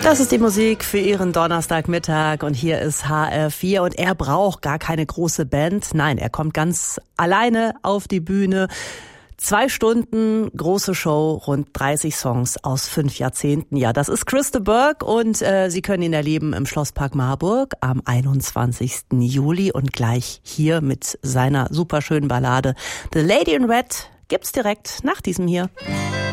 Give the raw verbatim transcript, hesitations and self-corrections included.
Das ist die Musik für Ihren Donnerstagmittag und hier ist H R vier und er braucht gar keine große Band. Nein, er kommt ganz alleine auf die Bühne. Zwei Stunden, große Show, rund dreißig Songs aus fünf Jahrzehnten. Ja, das ist Chris de Burgh und äh, Sie können ihn erleben im Schlosspark Marburg am einundzwanzigsten Juli und gleich hier mit seiner superschönen Ballade The Lady in Red gibt's direkt nach diesem hier.